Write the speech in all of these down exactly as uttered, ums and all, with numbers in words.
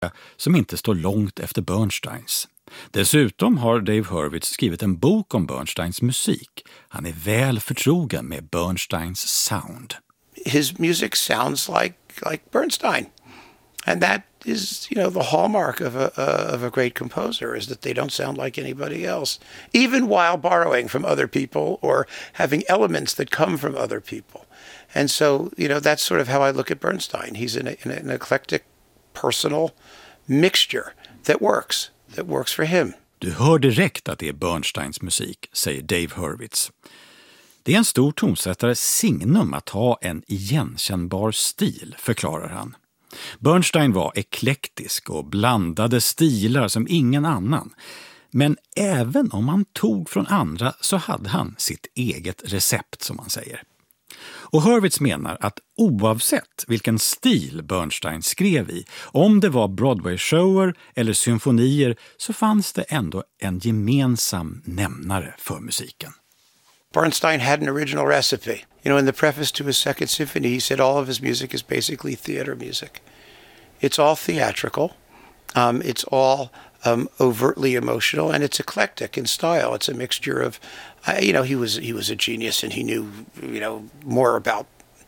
som inte står långt efter Bernsteins. Dessutom har Dave Hurwitz skrivit en bok om Bernsteins musik. Han är väl förtrogen med Bernsteins sound. His music sounds like like Bernstein. And that is, you know, the hallmark of a uh, of a great composer is that they don't sound like anybody else, even while borrowing from other people or having elements that come from other people. And so, you know, that's sort of how I look at Bernstein. He's in, a, in an eclectic, personal mixture that works, that works for him. Du hör direkt att det är Bernsteins musik, säger Dave Hurwitz. Det är en stor tonsättares signum att ha en igenkännbar stil, förklarar han. Bernstein var eklektisk och blandade stilar som ingen annan. Men även om han tog från andra så hade han sitt eget recept, som man säger. Och Hurwitz menar att oavsett vilken stil Bernstein skrev i, om det var Broadway-shower eller symfonier, så fanns det ändå en gemensam nämnare för musiken. Bernstein had an original recipe. You know, in the preface to his second symphony, he said all of his music is basically theater music. It's all theatrical. Um, it's all um, overtly emotional, and it's eclectic in style. It's a mixture of, uh, you know, he was he was a genius, and he knew, you know, more about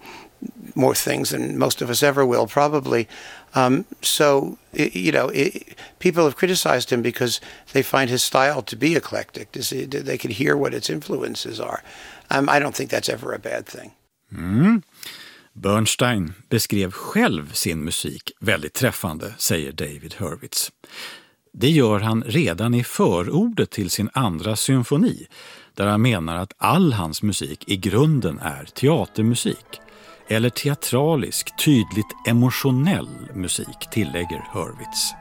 more things than most of us ever will, probably. Um, so, it, you know, it, people have criticized him because they find his style to be eclectic. They can hear what its influences are. Um, I don't think that's ever a bad thing. Mm. Bernstein beskrev själv sin musik väldigt träffande, säger David Hurwitz. Det gör han redan i förordet till sin andra symfoni, där han menar att all hans musik i grunden är teatermusik. Eller teatralisk, tydligt emotionell musik, tillägger Hurwitz.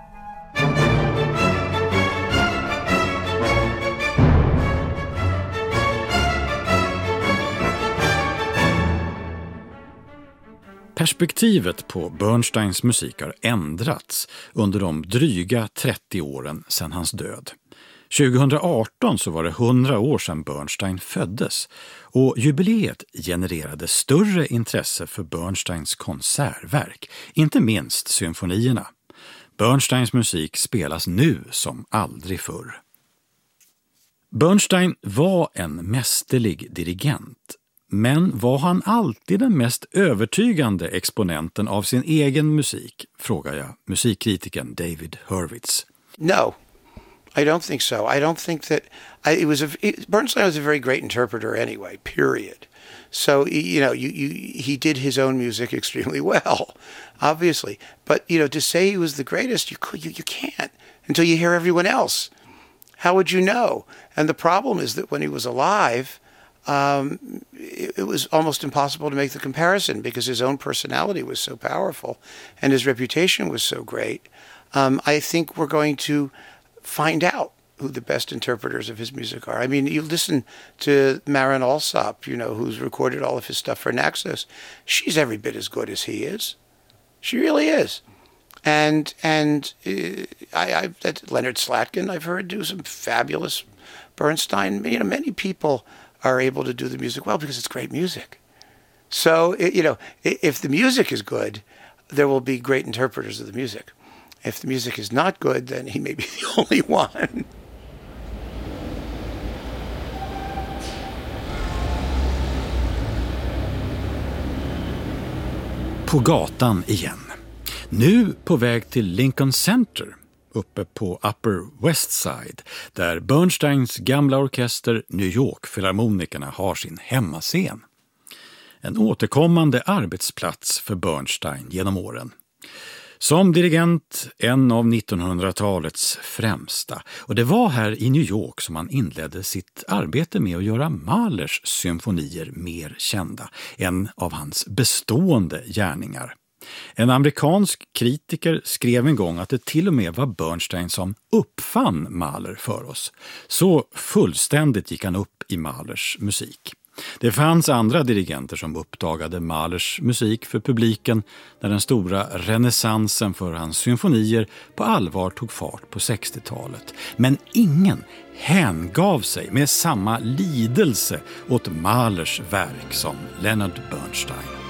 Perspektivet på Bernsteins musik har ändrats under de dryga trettio åren sedan hans död. tjugohundraarton så var det hundra år sedan Bernstein föddes och jubileet genererade större intresse för Bernsteins konsertverk, inte minst symfonierna. Bernsteins musik spelas nu som aldrig förr. Bernstein var en mästerlig dirigent, men var han alltid den mest övertygande exponenten av sin egen musik, frågar jag musikkritikern David Hurwitz. No. I don't think so. I don't think that I, it was a it, Bernstein was a very great interpreter anyway, period. So, you know, you, you he did his own music extremely well, obviously. But, you know, to say he was the greatest, you you, you can't until you hear everyone else. How would you know? And the problem is that when he was alive, um, it, it was almost impossible to make the comparison because his own personality was so powerful and his reputation was so great. Um, I think we're going to find out who the best interpreters of his music are. I mean, you listen to Maren Alsop, you know, who's recorded all of his stuff for Naxos. She's every bit as good as he is. She really is. And and uh, I, I that Leonard Slatkin, I've heard do some fabulous Bernstein. You know, many people are able to do the music well because it's great music. So, it, you know, if the music is good, there will be great interpreters of the music. If the music is not good, then he may be the only one. På gatan igen. Nu på väg till Lincoln Center, uppe på Upper West Side, där Bernsteins gamla orkester New York-filharmonikerna har sin hemmascen. En återkommande arbetsplats för Bernstein genom åren. Som dirigent, en av nittonhundratalets främsta. Och det var här i New York som han inledde sitt arbete med att göra Mahlers symfonier mer kända. En av hans bestående gärningar. En amerikansk kritiker skrev en gång att det till och med var Bernstein som uppfann Mahler för oss. Så fullständigt gick han upp i Mahlers musik. Det fanns andra dirigenter som uppdagade Mahlers musik för publiken när den stora renässansen för hans symfonier på allvar tog fart på sextiotalet. Men ingen hängav sig med samma lidelse åt Mahlers verk som Leonard Bernstein.